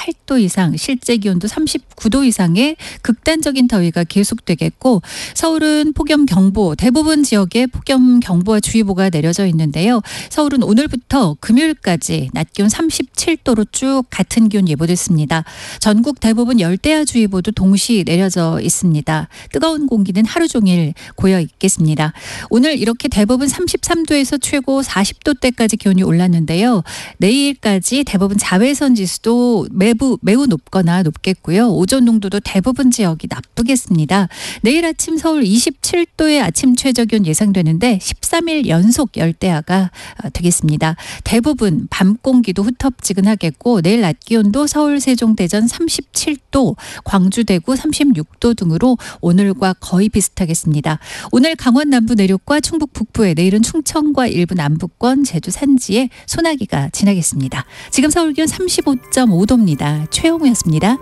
38도 이상, 실제 기온도 39도 이상의 극단적인 더위가 계속되겠고 서울은 폭염경보, 대부분 지역에 폭염경보와 주의보가 내려져 있는데요. 서울은 오늘부터 금요일까지 낮 기온 37도로 쭉 같은 기온 예보됐습니다. 전국 대부분 열대야주의보도 동시 내려져 있습니다. 뜨거운 공기는 하루 종일 고여 있겠습니다. 오늘 이렇게 대부분 33도에서 최고 40도대까지 기온이 올랐는데요. 내일까지 대부분 자외선 지수도 매우 높거나 높겠고요. 오존 농도도 대부분 지역이 나쁘겠습니다. 내일 아침 서울 27도의 아침 최저기온 예상되는데 13일 연속 열대야가 되겠습니다. 대부분 밤 공기도 후텁지근하겠고 내일 낮 기온도 서울, 세종, 대전 37도, 광주, 대구 36도 등으로 오늘과 거의 비슷하겠습니다. 오늘 강원 남부 내륙과 충북 북부에, 내일은 충청과 일부 남부권, 제주 산지에 소나기가 지나겠습니다. 지금 서울 기온 35.5도입니다. 최영우였습니다.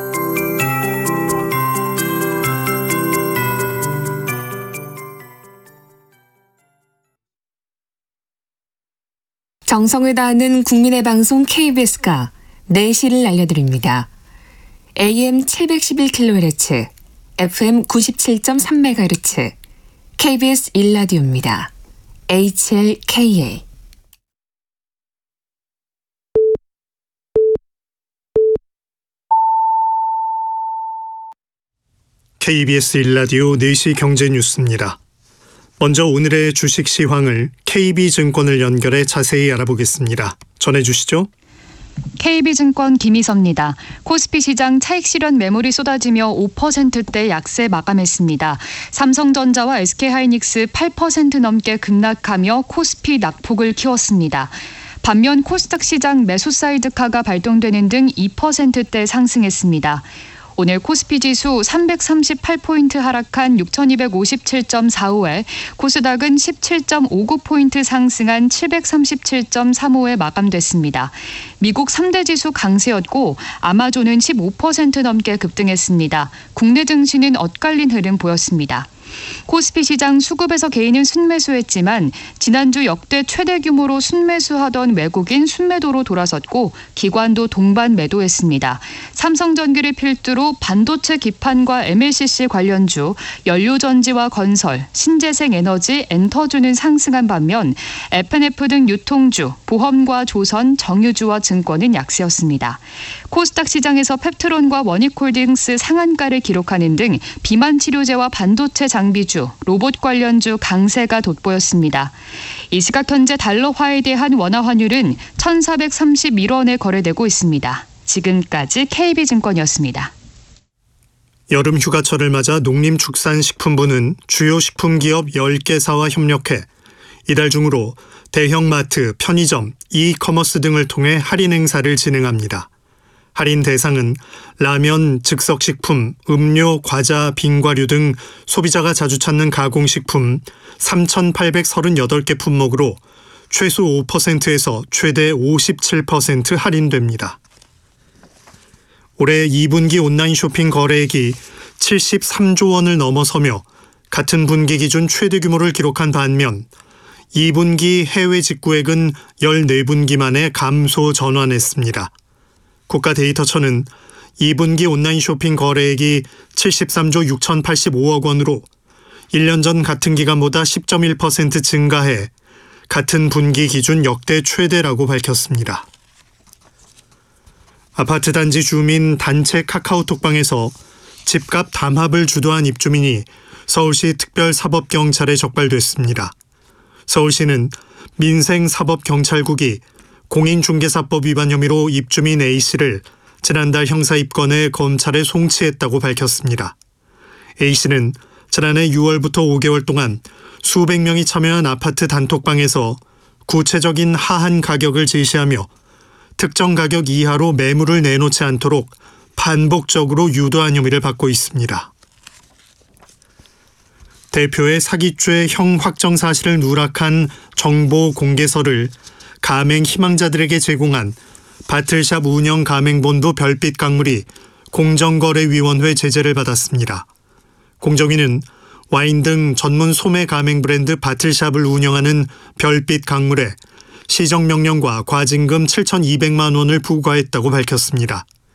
정성을 다하는 국민의 방송 KBS가 4시를 알려드립니다. AM 711kHz, FM 97.3MHz, KBS 1라디오입니다. HLKA. KBS 1라디오 4시 경제뉴스입니다. 먼저 오늘의 주식 시황을 KB증권을 연결해 자세히 알아보겠습니다. 전해주시죠. KB증권 김희섭입니다. 코스피 시장 차익 실현 매물이 쏟아지며 5%대 약세 마감했습니다. 삼성전자와 SK하이닉스 8% 넘게 급락하며 코스피 낙폭을 키웠습니다. 반면 코스닥 시장 매수 사이드카가 발동되는 등 2%대 상승했습니다. 오늘 코스피 지수 338포인트 하락한 6257.45에 코스닥은 17.59포인트 상승한 737.35에 마감됐습니다. 미국 3대 지수 강세였고 아마존은 15% 넘게 급등했습니다. 국내 증시는 엇갈린 흐름 보였습니다. 코스피 시장 수급에서 개인은 순매수했지만 지난주 역대 최대 규모로 순매수하던 외국인 순매도로 돌아섰고 기관도 동반 매도했습니다. 삼성전기를 필두로 반도체 기판과 MLCC 관련주, 연료전지와 건설, 신재생에너지, 엔터주는 상승한 반면 F&F 등 유통주, 보험과 조선, 정유주와 증권은 약세였습니다. 코스닥 시장에서 펩트론과 원익홀딩스 상한가를 기록하는 등 비만 치료제와 반도체 장비주, 로봇 관련주 강세가 돋보였습니다. 이 시각 현재 달러화에 대한 원화 환율은 1,431원에 거래되고 있습니다. 지금까지 KB증권이었습니다. 여름 휴가철을 맞아 농림축산식품부는 주요 식품기업 10개사와 협력해 이달 중으로 대형마트, 편의점, 이커머스 등을 통해 할인 행사를 진행합니다. 할인 대상은 라면, 즉석식품, 음료, 과자, 빙과류 등 소비자가 자주 찾는 가공식품 3,838개 품목으로 최소 5%에서 최대 57% 할인됩니다. 올해 2분기 온라인 쇼핑 거래액이 73조 원을 넘어서며 같은 분기 기준 최대 규모를 기록한 반면 2분기 해외 직구액은 14분기 만에 감소 전환했습니다. 국가데이터처는 2분기 온라인 쇼핑 거래액이 73조 6,085억 원으로 1년 전 같은 기간보다 10.1% 증가해 같은 분기 기준 역대 최대라고 밝혔습니다. 아파트 단지 주민 단체 카카오톡방에서 집값 담합을 주도한 입주민이 서울시 특별사법경찰에 적발됐습니다. 서울시는 민생사법경찰국이 공인중개사법 위반 혐의로 입주민 A씨를 지난달 형사 입건해 검찰에 송치했다고 밝혔습니다. A씨는 지난해 6월부터 5개월 동안 수백 명이 참여한 아파트 단톡방에서 구체적인 하한 가격을 제시하며 특정 가격 이하로 매물을 내놓지 않도록 반복적으로 유도한 혐의를 받고 있습니다. 대표의 사기죄 형 확정 사실을 누락한 정보 공개서를 가맹 희망자들에게 제공한 바틀샵 운영 가맹본부 별빛 강물이 공정거래위원회 제재를 받았습니다. 공정위는 와인 등 전문 소매 가맹 브랜드 바틀샵을 운영하는 별빛 강물에 시정명령과 과징금 7,200만 원을 부과했다고 밝혔습니다.